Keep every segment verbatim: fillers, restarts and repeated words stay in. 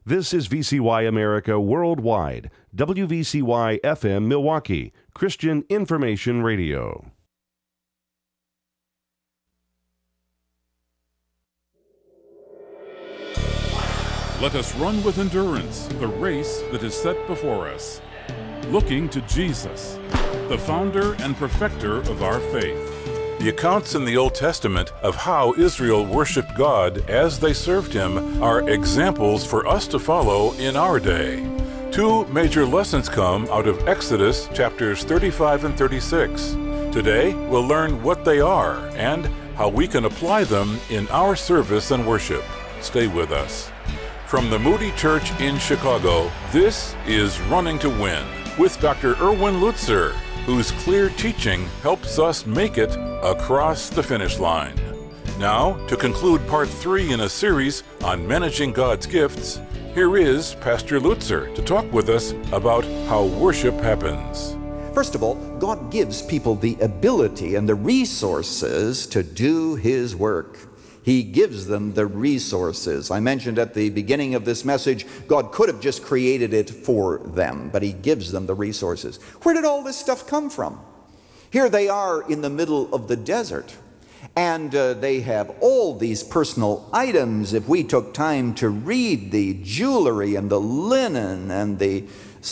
This is V C Y America Worldwide, W V C Y F M Milwaukee, Christian Information Radio. Let us run with endurance the race that is set before us, looking to Jesus, the founder and perfecter of our faith. The accounts in the Old Testament of how Israel worshiped God as they served Him are examples for us to follow in our day. Two major lessons come out of Exodus chapters thirty-five and thirty-six. Today, we'll learn what they are and how we can apply them in our service and worship. Stay with us. From the Moody Church in Chicago, this is Running to Win with Doctor Erwin Lutzer, whose clear teaching helps us make it across the finish line. Now, to conclude part three in a series on managing God's gifts, here is Pastor Lutzer to talk with us about how worship happens. First of all, God gives people the ability and the resources to do His work. He gives them the resources. I mentioned at the beginning of this message, God could have just created it for them, but He gives them the resources. Where did all this stuff come from? Here they are in the middle of the desert, and uh, they have all these personal items. If we took time to read the jewelry and the linen and the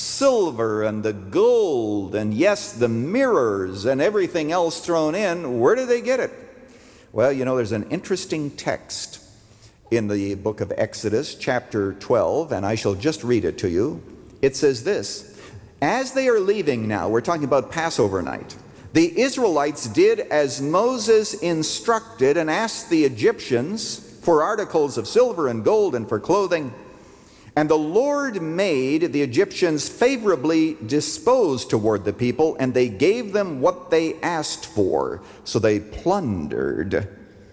silver and the gold, and yes, the mirrors and everything else thrown in, where do they get it? Well, you know, there's an interesting text in the book of Exodus, chapter twelve, and I shall just read it to you. It says this: as they are leaving now, we're talking about Passover night, the Israelites did as Moses instructed and asked the Egyptians for articles of silver and gold and for clothing. And the Lord made the Egyptians favorably disposed toward the people, and they gave them what they asked for. So they plundered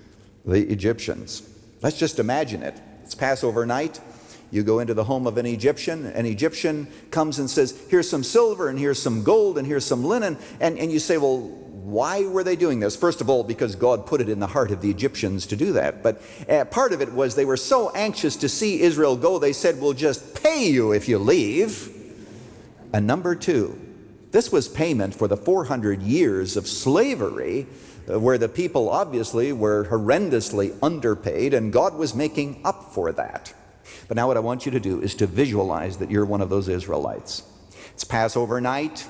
the Egyptians. Let's just imagine it. It's Passover night. You go into the home of an Egyptian. An Egyptian comes and says, here's some silver, and here's some gold, and here's some linen. And, and you say, well, why were they doing this? First of all, because God put it in the heart of the Egyptians to do that. But uh, part of it was they were so anxious to see Israel go, they said, we'll just pay you if you leave. And number two, this was payment for the four hundred years of slavery, uh, where the people obviously were horrendously underpaid, and God was making up for that. But now what I want you to do is to visualize that you're one of those Israelites. It's Passover night.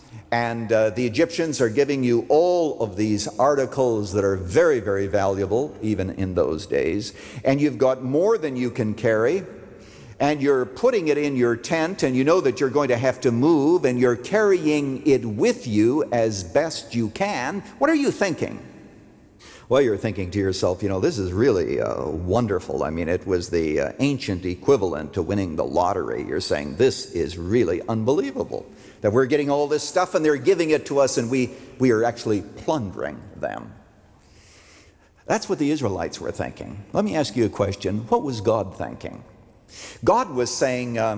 And uh, the Egyptians are giving you all of these articles that are very, very valuable, even in those days. And you've got more than you can carry. And you're putting it in your tent, and you know that you're going to have to move, and you're carrying it with you as best you can. What are you thinking? Well, you're thinking to yourself, you know, this is really uh, wonderful. I mean, it was the uh, ancient equivalent to winning the lottery. You're saying, this is really unbelievable, that we're getting all this stuff and they're giving it to us, and we, we are actually plundering them. That's what the Israelites were thinking. Let me ask you a question. What was God thinking? God was saying, uh,